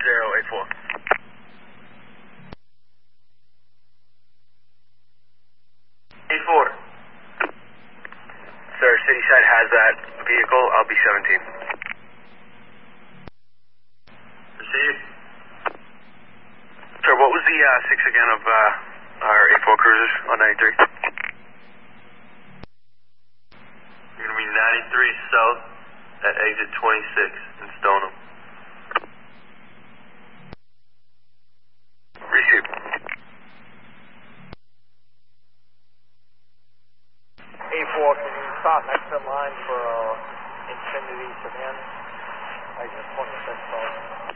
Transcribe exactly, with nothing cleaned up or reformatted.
zero eight four. eight four. Sir, city side has that vehicle. I'll be seventeen. Received. Sir, what was the uh, six again of uh, our eight four cruisers on ninety-three? You're going to be ninety-three south at exit twenty-six in Stoneham. Received. eight four, can you stop next in line for uh, Infinity Sedan? Exit twenty-six south.